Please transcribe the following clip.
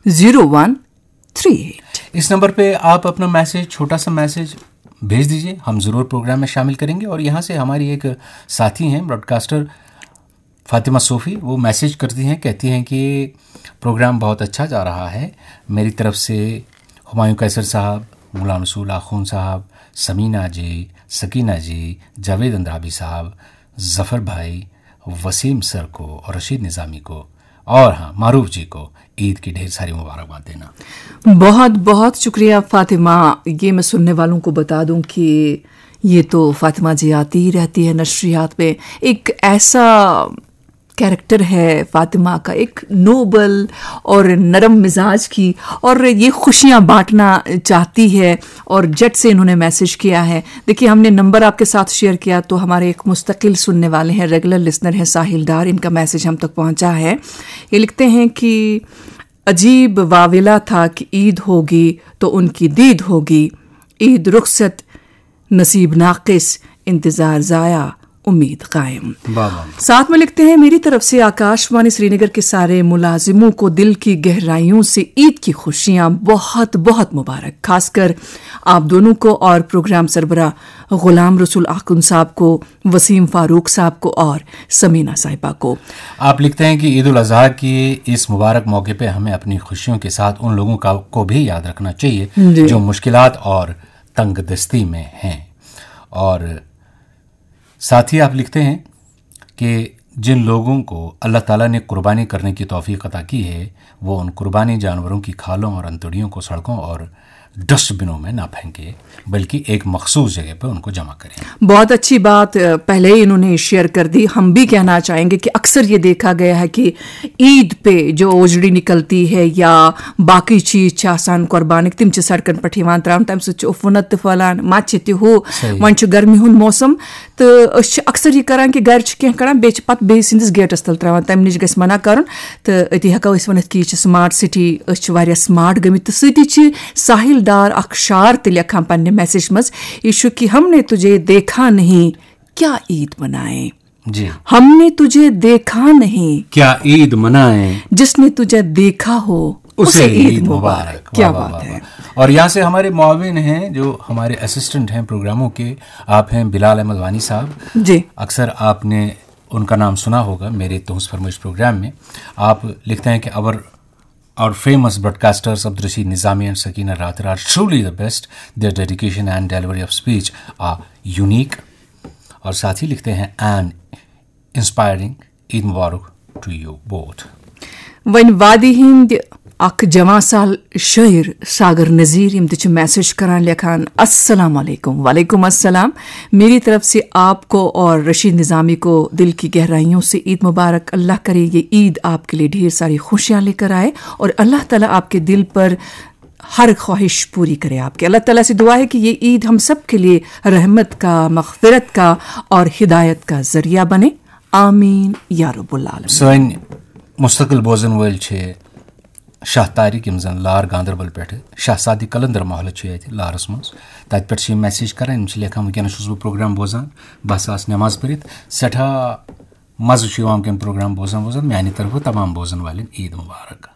0138। इस नंबर पे आप अपना मैसेज, छोटा सा मैसेज भेज दीजिए, हम ज़रूर प्रोग्राम में शामिल करेंगे। और यहाँ से हमारी एक साथी हैं ब्रॉडकास्टर फातिमा सूफ़ी, वो मैसेज करती हैं, कहती हैं कि प्रोग्राम बहुत अच्छा जा रहा है। मेरी तरफ से हुमायूं कैसर साहब, गुलाम रसूल आखून साहब, समीना जी, सकीना जी, जावेद अंद्राबी साहब, ज़फ़र भाई, वसीम सर को और रशीद निज़ामी को और हाँ मारूफ जी को ईद की ढेर सारी मुबारकबाद देना। बहुत बहुत शुक्रिया फातिमा। ये मैं सुनने वालों को बता दूं कि ये तो फातिमा जी आती ही रहती है नशरियात में। एक ऐसा कैरेक्टर है फातिमा का, एक नोबल और नरम मिजाज की, और ये खुशियां बांटना चाहती है और जट से इन्होंने मैसेज किया है। देखिए, हमने नंबर आपके साथ शेयर किया तो हमारे एक मुस्तकिल सुनने वाले हैं, रेगुलर लिसनर हैं साहिल डार, इनका मैसेज हम तक पहुंचा है। ये लिखते हैं कि अजीब वाविला था कि ईद होगी तो उनकी दीद होगी, ईद रुखसत नसीब नाकिस, इंतजार जाया उम्मीद कायम। साथ में लिखते हैं, मेरी तरफ से आकाशवाणी श्रीनगर के सारे मुलाजिमों को दिल की गहराइयों से ईद की खुशियां बहुत बहुत मुबारक, खासकर आप दोनों को और प्रोग्राम सरबरा गुलाम रसूल आखुन साहब को, वसीम फारूक साहब को और समीना साहिबा को। आप लिखते हैं कि ईद उल अज़हा की इस मुबारक मौके पे हमें अपनी खुशियों के साथ उन लोगों को भी याद रखना चाहिए जो मुश्किलात और तंगदस्ती में हैं। और साथ ही आप लिखते हैं कि जिन लोगों को अल्लाह ताला ने कुर्बानी करने की तौफीक अता की है, वो उन कुर्बानी जानवरों की खालों और अंतड़ियों को सड़कों और डस्टबिनों में ना फेंके, बल्कि एक मखसूस जगह पर उनको जमा करें। बहुत अच्छी बात पहले ही इन्होंने शेयर कर दी। हम भी कहना चाहेंगे कि अक्सर ये देखा गया है कि ईद पे जो ओजड़ी निकलती है या बाकी चीज चासान कुर्बानी तिम सड़कन पे यहां त्रावन, तम उफुनत फलान मत हो वन गर्मी हुंद मौसम तो अक्सर ये करान कि घर कह कड़ान बे पत बे सिंदिस गेटस तल त्रावन, तम नश गस मना करन। तो अति हेको अस वनित कि स्मार्ट सिटी, स्मार्ट गमित। तो सती साहिल डार अक्षार ते लिखा पन्ने मैसेज मज, यीशु कि हमने तुझे देखा नहीं क्या ईद मनाए जी, हमने तुझे देखा नहीं क्या ईद मनाए, जिसने तुझे देखा हो उसे ईद मुबारक। क्या बात है। और यहाँ से हमारे मुआविन हैं जो हमारे असिस्टेंट हैं प्रोग्रामों के, आप हैं बिलाल अहमद वानी साहब जी। अक्सर आपने उनका नाम सुना होगा मेरे तोहस फरमाइश प्रोग्राम में। आप लिखते हैं कि our famous broadcasters Abdul Rashid Nizami and Sakina Rathar are truly the best. Their dedication and delivery of speech are unique. और साथ ही लिखते हैं and inspiring. Eid Mubarak to you both. One वादी हिंद अख जमा साल शायर सागर नज़ीर यम तच मैसेज करान लिखान, अस्सलाम वालेकुम। वालेकुम अस्सलाम। मेरी तरफ से आपको और रशीद निज़ामी को दिल की गहराइयों से ईद मुबारक। अल्लाह करे ये ईद आपके लिए ढेर सारी खुशियाँ लेकर आए और अल्लाह ताला आपके दिल पर हर ख्वाहिश पूरी करे आपके। अल्लाह ताला से दुआ है कि ये ईद हम सब के लिए रहमत का, मग़फ़िरत का और हिदायत का ज़रिया बने। आमीन या रब्बुल आलमीन। सोइन मुस्तकिल बोजन वल छे शाह तारिक यम जन लार गांदरबल पे शाहसादी कलंदर महल ये लारस मज तत पे मैसेज कर लेखान वनस बह प्रोग्राम बोजान बस नमाज पढ़ित सठा मज़ वनकन प्रोग्राम बोजान मेानी तरफ तमाम बोजन वाले ईद मुबारक।